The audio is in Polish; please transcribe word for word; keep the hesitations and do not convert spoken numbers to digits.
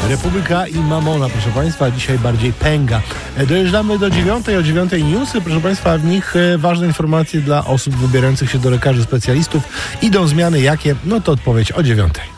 Republika i Mamona, proszę Państwa, dzisiaj bardziej pęga. Dojeżdżamy do dziewiątej, o dziewiątej newsy, proszę Państwa, w nich ważne informacje dla osób wybierających się do lekarzy specjalistów. Idą zmiany jakie? No to odpowiedź o dziewiątej.